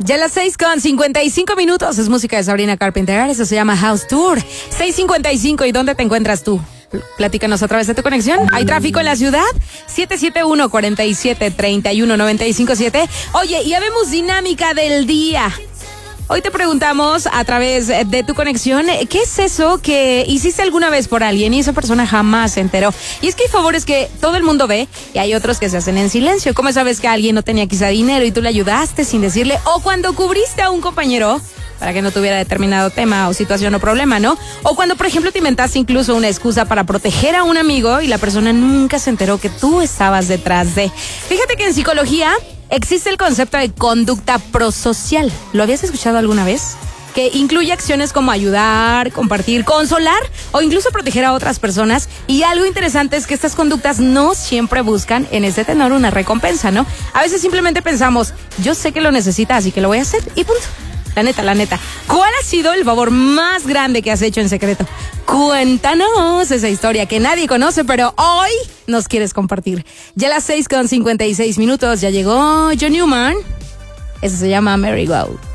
Ya a las 6:55 es música de Sabrina Carpenter. Eso se llama House Tour. 6:55. ¿Y dónde te encuentras tú? Platícanos a través de tu conexión. ¿Hay tráfico en la ciudad? 771-47-31-957. Oye, y ya vemos dinámica del día. Hoy te preguntamos a través de tu conexión, ¿qué es eso que hiciste alguna vez por alguien y esa persona jamás se enteró? Y es que hay favores que todo el mundo ve y hay otros que se hacen en silencio. ¿Cómo sabes que alguien no tenía quizá dinero y tú le ayudaste sin decirle? O cuando cubriste a un compañero para que no tuviera determinado tema o situación o problema, ¿no? O cuando, por ejemplo, te inventaste incluso una excusa para proteger a un amigo y la persona nunca se enteró que tú estabas detrás de. Fíjate que en psicología existe el concepto de conducta prosocial. ¿Lo habías escuchado alguna vez? Que incluye acciones como ayudar, compartir, consolar o incluso proteger a otras personas. Y algo interesante es que estas conductas no siempre buscan en ese tenor una recompensa, ¿no? A veces simplemente pensamos, yo sé que lo necesita, así que lo voy a hacer y punto. La neta. ¿Cuál ha sido el favor más grande que has hecho en secreto? Cuéntanos esa historia que nadie conoce, pero hoy nos quieres compartir. Ya a las 6:56, ya llegó John Newman. Eso se llama Merry Go.